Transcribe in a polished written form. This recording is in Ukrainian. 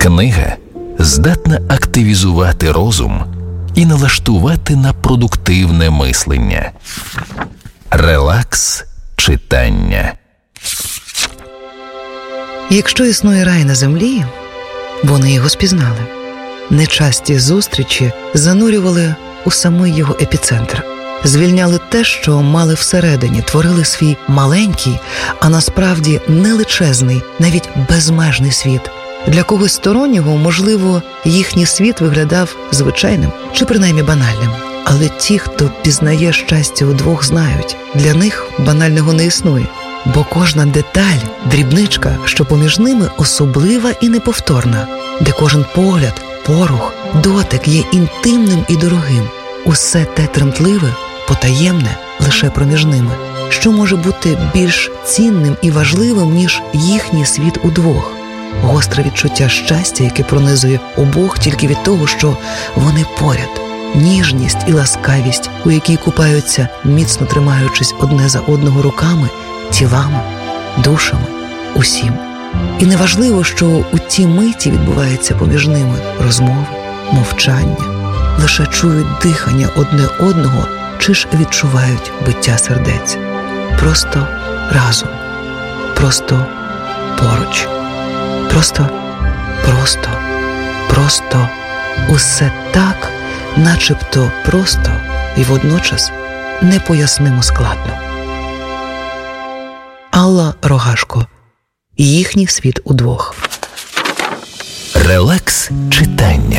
Книга здатна активізувати розум і налаштувати на продуктивне мислення. Релакс читання. Якщо існує рай на землі, вони його спізнали. Нечасті зустрічі занурювали у самий його епіцентр. Звільняли те, що мали всередині, творили свій маленький, а насправді величезний, навіть безмежний світ. Для когось стороннього, можливо, їхній світ виглядав звичайним чи принаймні банальним. Але ті, хто пізнає щастя удвох, знають, для них банального не існує. Бо кожна деталь, дрібничка, що поміж ними, особлива і неповторна, де кожен погляд, порух, дотик є інтимним і дорогим. Усе те тремтливе, потаємне лише проміж ними. Що може бути більш цінним і важливим, ніж їхній світ удвох? Гостре відчуття щастя, яке пронизує обох тільки від того, що вони поряд. Ніжність і ласкавість, у якій купаються, міцно тримаючись одне за одного руками, тілами, душами, усім. І неважливо, що у ті миті відбувається поміж ними розмови, мовчання, лише чують дихання одне одного чи ж відчувають биття сердець. Просто разом, просто поруч, просто, усе так, начебто просто і водночас непояснимо складно. Алла Рогашко. Їхній світ удвох. Релакс читання.